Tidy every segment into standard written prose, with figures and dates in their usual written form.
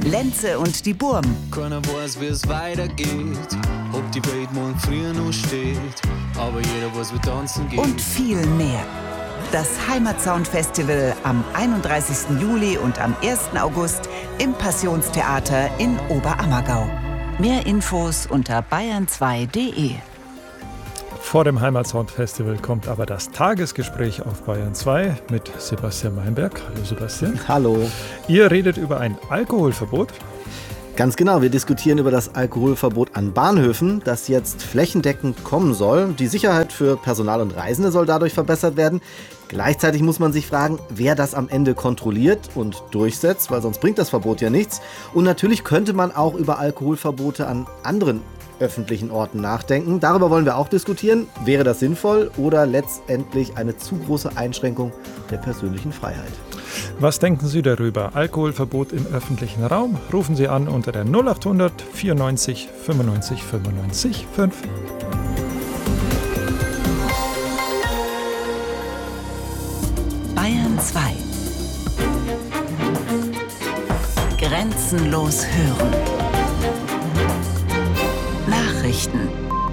Lenze und die Burm. Keiner weiß, wie es weitergeht, ob die Welt morgen früh noch steht, aber jeder weiß, wie tanzen geht. Und viel mehr. Das Heimatsound-Festival am 31. Juli und am 1. August im Passionstheater in Oberammergau. Mehr Infos unter bayern2.de. Vor dem Heimatsound-Festival kommt aber das Tagesgespräch auf Bayern 2 mit Sebastian Meinberg. Hallo Sebastian. Hallo. Ihr redet über ein Alkoholverbot. Ganz genau, wir diskutieren über das Alkoholverbot an Bahnhöfen, das jetzt flächendeckend kommen soll. Die Sicherheit für Personal und Reisende soll dadurch verbessert werden. Gleichzeitig muss man sich fragen, wer das am Ende kontrolliert und durchsetzt, weil sonst bringt das Verbot ja nichts. Und natürlich könnte man auch über Alkoholverbote an anderen öffentlichen Orten nachdenken. Darüber wollen wir auch diskutieren. Wäre das sinnvoll oder letztendlich eine zu große Einschränkung der persönlichen Freiheit? Was denken Sie darüber? Alkoholverbot im öffentlichen Raum? Rufen Sie an unter der 0800 94 95 95 5. Bayern 2. Grenzenlos hören. Nachrichten.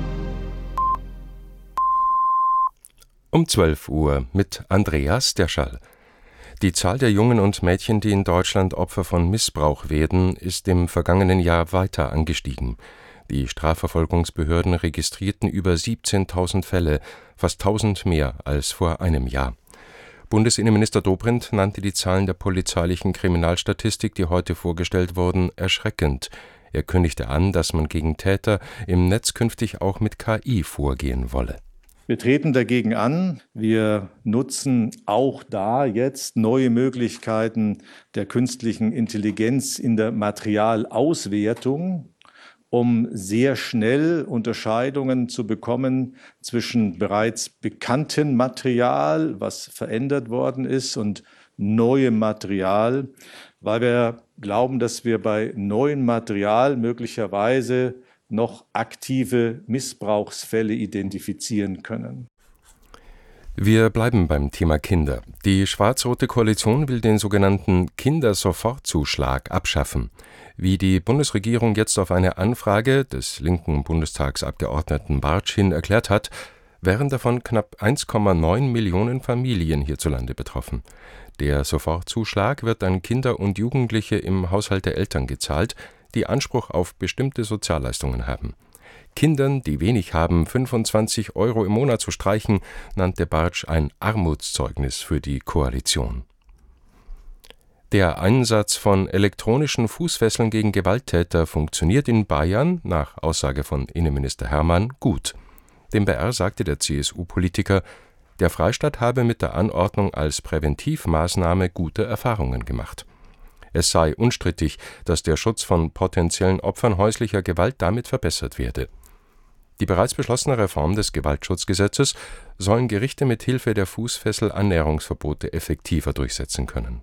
Um 12 Uhr mit Andreas Derschall. Die Zahl der Jungen und Mädchen, die in Deutschland Opfer von Missbrauch werden, ist im vergangenen Jahr weiter angestiegen. Die Strafverfolgungsbehörden registrierten über 17.000 Fälle, fast 1.000 mehr als vor einem Jahr. Bundesinnenminister Dobrindt nannte die Zahlen der polizeilichen Kriminalstatistik, die heute vorgestellt wurden, erschreckend. Er kündigte an, dass man gegen Täter im Netz künftig auch mit KI vorgehen wolle. Wir treten dagegen an. Wir nutzen auch da jetzt neue Möglichkeiten der künstlichen Intelligenz in der Materialauswertung, um sehr schnell Unterscheidungen zu bekommen zwischen bereits bekanntem Material, was verändert worden ist, und neuem Material, weil wir glauben, dass wir bei neuem Material möglicherweise noch aktive Missbrauchsfälle identifizieren können. Wir bleiben beim Thema Kinder. Die schwarz-rote Koalition will den sogenannten Kindersofortzuschlag abschaffen. Wie die Bundesregierung jetzt auf eine Anfrage des linken Bundestagsabgeordneten Bartsch hin erklärt hat, wären davon knapp 1,9 Millionen Familien hierzulande betroffen. Der Sofortzuschlag wird an Kinder und Jugendliche im Haushalt der Eltern gezahlt, die Anspruch auf bestimmte Sozialleistungen haben. Kindern, die wenig haben, 25 € im Monat zu streichen, nannte Bartsch ein Armutszeugnis für die Koalition. Der Einsatz von elektronischen Fußfesseln gegen Gewalttäter funktioniert in Bayern, nach Aussage von Innenminister Hermann, gut. Dem BR sagte der CSU-Politiker, der Freistaat habe mit der Anordnung als Präventivmaßnahme gute Erfahrungen gemacht. Es sei unstrittig, dass der Schutz von potenziellen Opfern häuslicher Gewalt damit verbessert werde. Die bereits beschlossene Reform des Gewaltschutzgesetzes sollen Gerichte mit Hilfe der Fußfessel Annäherungsverbote effektiver durchsetzen können.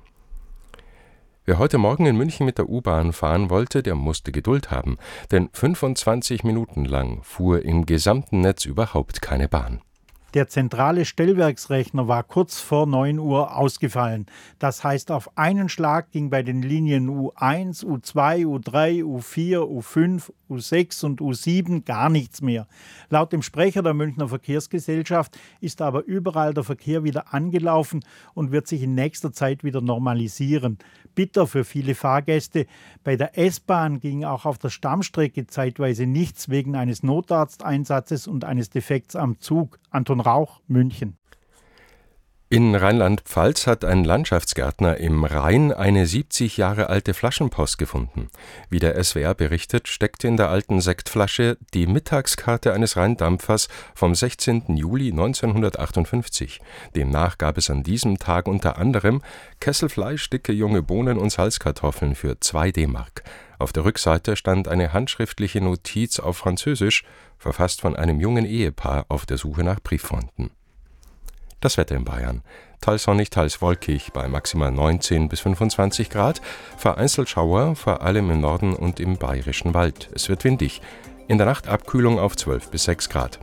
Wer heute Morgen in München mit der U-Bahn fahren wollte, der musste Geduld haben, denn 25 Minuten lang fuhr im gesamten Netz überhaupt keine Bahn. Der zentrale Stellwerksrechner war kurz vor 9 Uhr ausgefallen. Das heißt, auf einen Schlag ging bei den Linien U1, U2, U3, U4, U5, U6 und U7 gar nichts mehr. Laut dem Sprecher der Münchner Verkehrsgesellschaft ist aber überall der Verkehr wieder angelaufen und wird sich in nächster Zeit wieder normalisieren. Bitter für viele Fahrgäste. Bei der S-Bahn ging auch auf der Stammstrecke zeitweise nichts wegen eines Notarzteinsatzes und eines Defekts am Zug. Anton Rauch, München. In Rheinland-Pfalz hat ein Landschaftsgärtner im Rhein eine 70 Jahre alte Flaschenpost gefunden. Wie der SWR berichtet, steckte in der alten Sektflasche die Mittagskarte eines Rheindampfers vom 16. Juli 1958. Demnach gab es an diesem Tag unter anderem Kesselfleisch, dicke junge Bohnen und Salzkartoffeln für 2 D-Mark. Auf der Rückseite stand eine handschriftliche Notiz auf Französisch, verfasst von einem jungen Ehepaar auf der Suche nach Brieffreunden. Das Wetter in Bayern. Teils sonnig, teils wolkig bei maximal 19 bis 25 Grad. Vereinzelt Schauer, vor allem im Norden und im Bayerischen Wald. Es wird windig. In der Nacht Abkühlung auf 12 bis 6 Grad.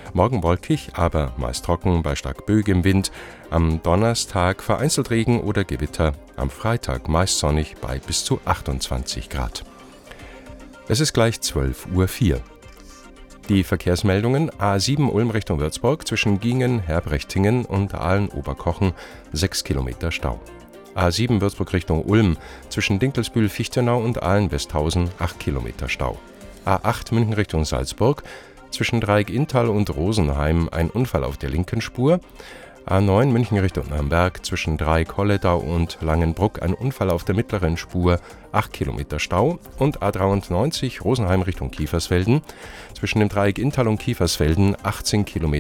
Morgen wolkig, aber meist trocken bei stark böigem Wind. Am Donnerstag vereinzelt Regen oder Gewitter. Am Freitag meist sonnig bei bis zu 28 Grad. Es ist gleich 12:04 Uhr. Die Verkehrsmeldungen: A7 Ulm Richtung Würzburg zwischen Giengen, Herbrechtingen und Aalen-Oberkochen 6 Kilometer Stau. A7 Würzburg Richtung Ulm zwischen Dinkelsbühl-Fichtenau und Aalen-Westhausen 8 Kilometer Stau. A8 München Richtung Salzburg zwischen Dreieck-Inntal und Rosenheim ein Unfall auf der linken Spur. A9 München Richtung Nürnberg zwischen Dreieck-Holledau und Langenbruck ein Unfall auf der mittleren Spur, 8 Kilometer Stau. Und A93 Rosenheim Richtung Kiefersfelden zwischen dem Dreieck Inntal und Kiefersfelden 18 Kilometer